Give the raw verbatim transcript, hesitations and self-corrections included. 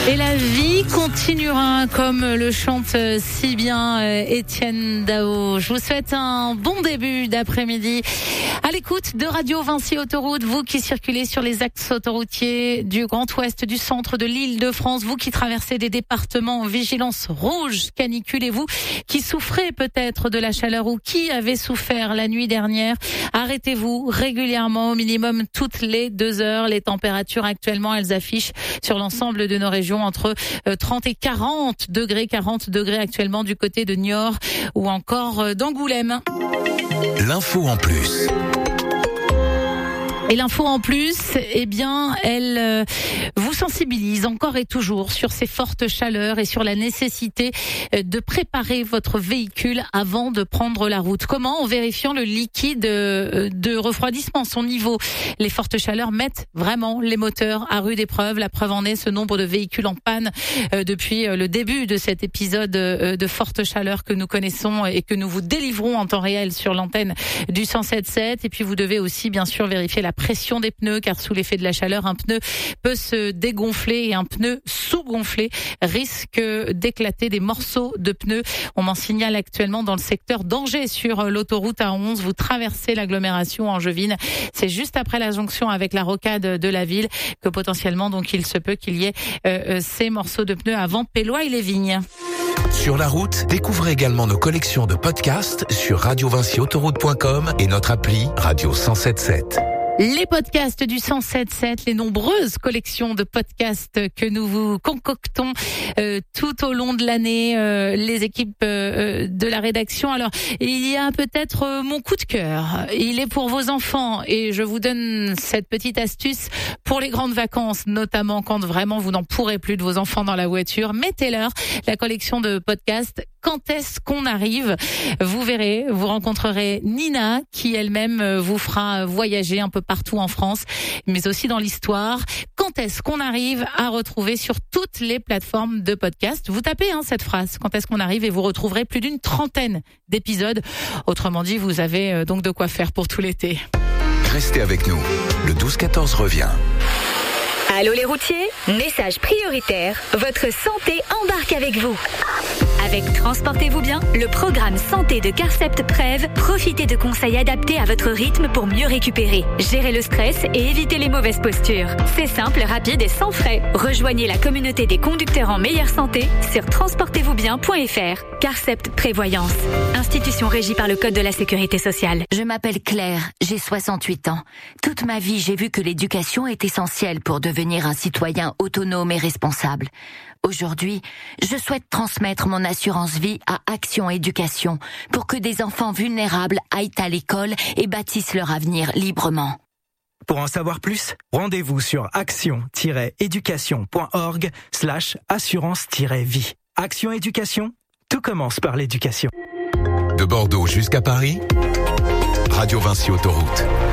Et la vie continuera, comme le chante si bien Étienne Dao. Je vous souhaite un bon début d'après-midi à l'écoute de Radio Vinci Autoroute. Vous qui circulez sur les axes autoroutiers du Grand Ouest, du centre de l'Île-de-France, vous qui traversez des départements en vigilance rouge canicule et vous qui souffrez peut-être de la chaleur ou qui avez souffert la nuit dernière, arrêtez-vous régulièrement, au minimum toutes les deux heures. Les températures actuellement, elles affichent sur l'ensemble de nos régions entre trente et quarante degrés, quarante degrés actuellement du côté de Niort ou encore d'Angoulême. L'info en plus. Et l'info en plus, eh bien, elle euh, vous sensibilise encore et toujours sur ces fortes chaleurs et sur la nécessité de préparer votre véhicule avant de prendre la route. Comment ? En vérifiant le liquide euh, de refroidissement, son niveau. Les fortes chaleurs mettent vraiment les moteurs à rude épreuve. La preuve en est ce nombre de véhicules en panne euh, depuis le début de cet épisode euh, de forte chaleur que nous connaissons et que nous vous délivrons en temps réel sur l'antenne du cent sept sept. Et puis vous devez aussi bien sûr vérifier la pression des pneus, car sous l'effet de la chaleur, un pneu peut se dégonfler et un pneu sous-gonflé risque d'éclater des morceaux de pneus. On m'en signale actuellement dans le secteur d'Angers sur l'autoroute A onze. Vous traversez l'agglomération angevine. C'est juste après la jonction avec la rocade de la ville que potentiellement donc il se peut qu'il y ait euh, ces morceaux de pneus avant Pélois-et-les-Vignes. Sur la route, découvrez également nos collections de podcasts sur radio vinci autoroute point com et notre appli Radio cent sept sept. Les podcasts du cent sept sept, les nombreuses collections de podcasts que nous vous concoctons euh, tout au long de l'année, euh, les équipes euh, de la rédaction. Alors, il y a peut-être euh, mon coup de cœur. Il est pour vos enfants et je vous donne cette petite astuce pour les grandes vacances, notamment quand vraiment vous n'en pourrez plus de vos enfants dans la voiture. Mettez-leur la collection de podcasts. Quand est-ce qu'on arrive ? Vous verrez, vous rencontrerez Nina qui elle-même vous fera voyager un peu partout en France, mais aussi dans l'histoire. Quand est-ce qu'on arrive à retrouver sur toutes les plateformes de podcast ? Vous tapez hein, cette phrase, quand est-ce qu'on arrive, et vous retrouverez plus d'une trentaine d'épisodes. Autrement dit, vous avez donc de quoi faire pour tout l'été. Restez avec nous, le douze quatorze revient. Allô les routiers, message prioritaire, votre santé embarque avec vous. Avec Transportez-vous bien, le programme santé de Carcept Prev, profitez de conseils adaptés à votre rythme pour mieux récupérer, gérer le stress et éviter les mauvaises postures. C'est simple, rapide et sans frais. Rejoignez la communauté des conducteurs en meilleure santé sur transportez vous bien point f r. Carcept Prévoyance, institution régie par le Code de la Sécurité sociale. Je m'appelle Claire, j'ai soixante-huit ans. Toute ma vie, j'ai vu que l'éducation est essentielle pour devenir un citoyen autonome et responsable. Aujourd'hui, je souhaite transmettre mon assurance vie à Action Éducation pour que des enfants vulnérables aillent à l'école et bâtissent leur avenir librement. Pour en savoir plus, rendez-vous sur action-éducation.org slash assurance-vie. Action Éducation, tout commence par l'éducation. De Bordeaux jusqu'à Paris, Radio Vinci Autoroute.